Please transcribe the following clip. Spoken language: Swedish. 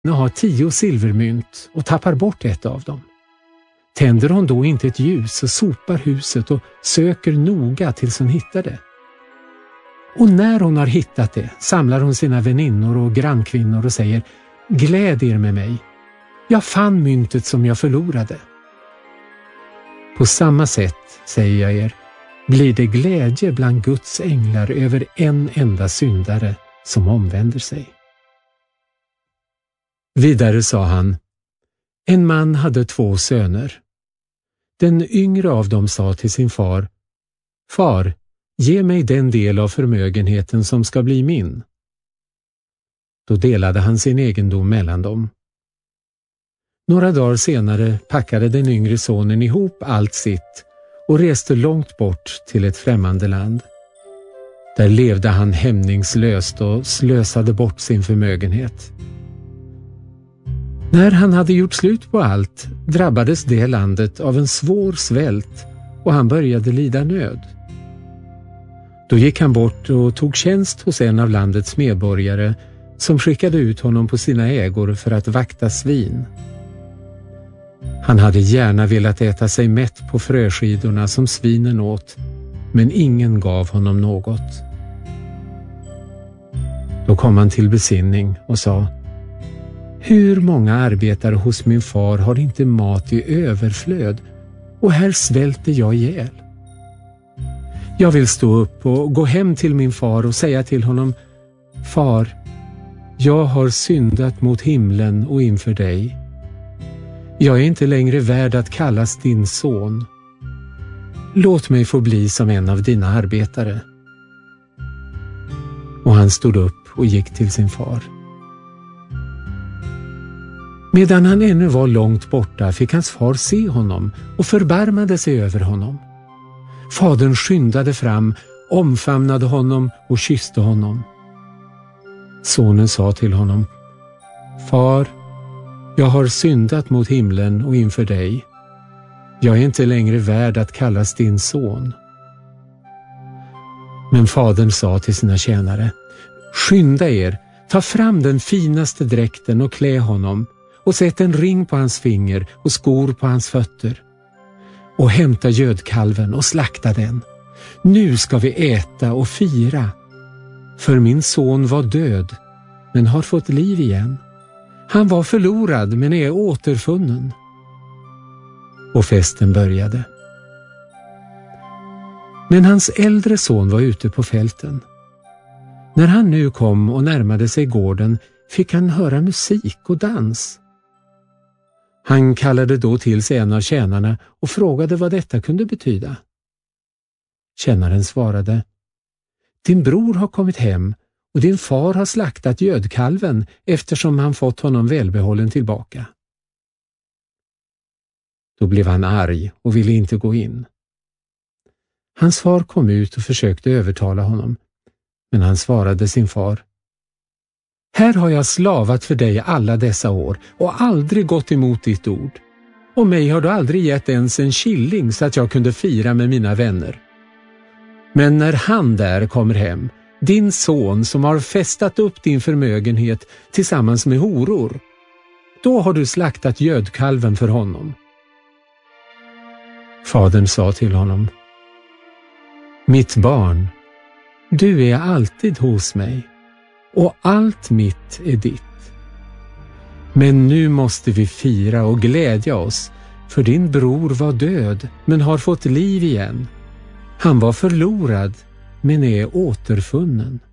har 10 silvermynt och tappar bort ett av dem. Tänder hon då inte ett ljus så sopar huset och söker noga tills hon hittar det. Och när hon har hittat det samlar hon sina väninnor och grannkvinnor och säger: gläd er med mig. Jag fann myntet som jag förlorade. På samma sätt, säger jag er, blir det glädje bland Guds änglar över en enda syndare som omvänder sig. Vidare sa han: en man hade 2 söner. Den yngre av dem sa till sin far: far, ge mig den del av förmögenheten som ska bli min. Då delade han sin egendom mellan dem. Några dagar senare packade den yngre sonen ihop allt sitt och reste långt bort till ett främmande land. Där levde han hämningslöst och slösade bort sin förmögenhet. När han hade gjort slut på allt drabbades det landet av en svår svält och han började lida nöd. Då gick han bort och tog tjänst hos en av landets medborgare som skickade ut honom på sina ägor för att vakta svin. Han hade gärna velat äta sig mätt på fröskidorna som svinen åt, men ingen gav honom något. Då kom han till besinning och sa: hur många arbetare hos min far har inte mat i överflöd, och här svälter jag ihjäl. Jag vill stå upp och gå hem till min far och säga till honom: far, jag har syndat mot himlen och inför dig. Jag är inte längre värd att kallas din son. Låt mig få bli som en av dina arbetare. Och han stod upp och gick till sin far. Medan han ännu var långt borta fick hans far se honom och förbarmade sig över honom. Fadern skyndade fram, omfamnade honom och kysste honom. Sonen sa till honom: far, jag har syndat mot himlen och inför dig. Jag är inte längre värd att kallas din son. Men fadern sa till sina tjänare: skynda er, ta fram den finaste dräkten och klä honom, och sätt en ring på hans finger och skor på hans fötter. Och hämta gödkalven och slakta den. Nu ska vi äta och fira. För min son var död, men har fått liv igen. Han var förlorad, men är återfunnen. Och festen började. Men hans äldre son var ute på fälten. När han nu kom och närmade sig gården fick han höra musik och dans. Han kallade då till sig en av tjänarna och frågade vad detta kunde betyda. Tjänaren svarade: din bror har kommit hem och din far har slaktat gödkalven eftersom han fått honom välbehållen tillbaka. Då blev han arg och ville inte gå in. Hans far kom ut och försökte övertala honom, men han svarade sin far: här har jag slavat för dig alla dessa år och aldrig gått emot ditt ord. Och mig har du aldrig gett ens en killing så att jag kunde fira med mina vänner. Men när han där kommer hem, din son som har festat upp din förmögenhet tillsammans med horor, då har du slaktat gödkalven för honom. Fadern sa till honom: mitt barn, du är alltid hos mig och allt mitt är ditt. Men nu måste vi fira och glädja oss, för din bror var död men har fått liv igen. Han var förlorad men är återfunnen.